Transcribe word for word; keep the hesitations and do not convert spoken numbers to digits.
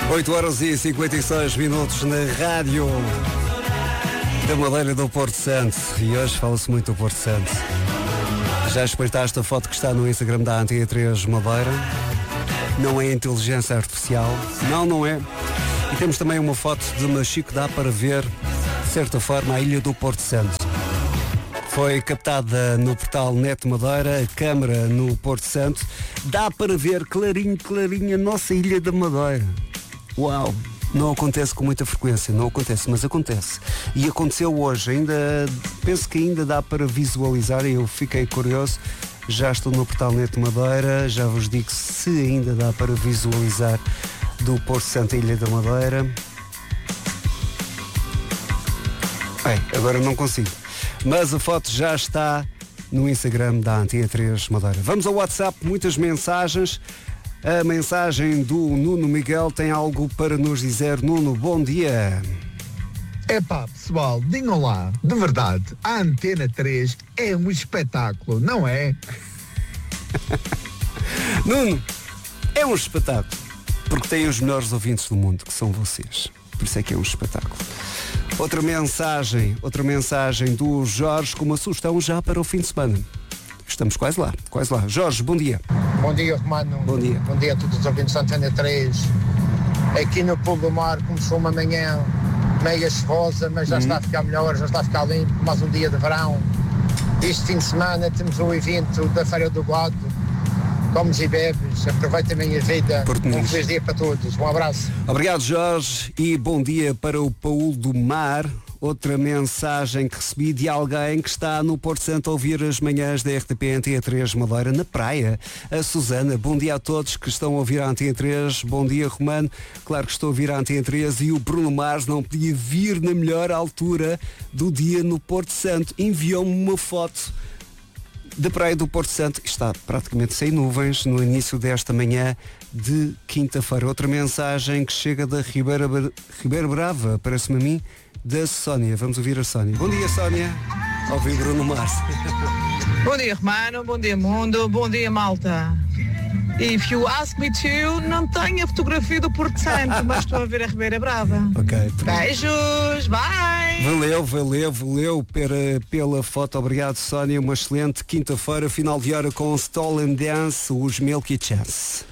oito horas e cinquenta e seis minutos na rádio da Madeira do Porto Santo. E hoje fala-se muito do Porto Santo. Já espreitaste a foto que está no Instagram da Antena três Madeira? Não é inteligência artificial? Não, não é. E temos também uma foto de Machico, dá para ver, de certa forma, a ilha do Porto Santo. Foi captada no portal Net Madeira, a câmara no Porto Santo. Dá para ver clarinho, clarinho a nossa ilha da Madeira. Uau! Não acontece com muita frequência, não acontece, mas acontece. E aconteceu hoje, ainda penso que ainda dá para visualizar e eu fiquei curioso. Já estou no portal Net Madeira, já vos digo se ainda dá para visualizar do Porto Santo a Ilha da Madeira. Bem, agora não consigo. Mas a foto já está no Instagram da Antena três Madeira. Vamos ao WhatsApp, muitas mensagens. A mensagem do Nuno Miguel tem algo para nos dizer. Nuno, bom dia. Epá, pessoal, digam lá, de verdade, a Antena três é um espetáculo, não é? Nuno, é um espetáculo, porque tem os melhores ouvintes do mundo, que são vocês. Por isso é que é um espetáculo. Outra mensagem, outra mensagem do Jorge com uma sugestão já para o fim de semana. Estamos quase lá, quase lá. Jorge, bom dia. Bom dia, Romano. Bom dia. Bom dia a todos os ouvintes da Antena três. Aqui no Pulo do Mar começou uma manhã meia chuvosa, mas já uhum. está a ficar melhor, já está a ficar limpo, mais um dia de verão. Este fim de semana temos o evento da Feira do Gado. Comes e bebes, aproveita a minha vida. Um feliz dia para todos. Um abraço. Obrigado, Jorge, e bom dia para o Paulo do Mar. Outra mensagem que recebi de alguém que está no Porto Santo a ouvir as manhãs da R T P Antena três Madeira, na praia. A Susana, bom dia a todos que estão a ouvir a Antena três. Bom dia, Romano. Claro que estou a ouvir a Antena três e o Bruno Mars não podia vir na melhor altura do dia no Porto Santo. Enviou-me uma foto da praia do Porto Santo. Está praticamente sem nuvens no início desta manhã de quinta-feira. Outra mensagem que chega da Ribeira, Ribeira Brava, parece-me a mim, da Sónia. Vamos ouvir a Sónia. Bom dia, Sónia. Ouvir Bruno Mars. Bom dia, Romano. Bom dia, mundo. Bom dia, malta. If you ask me to, não tenho a fotografia do Porto Santo, mas estou a ver a Ribeira Brava. Ok. Beijos. Bye. Valeu, valeu, valeu pela, pela foto. Obrigado, Sónia. Uma excelente quinta-feira, final de hora com Stolen Dance, os Milky Chance.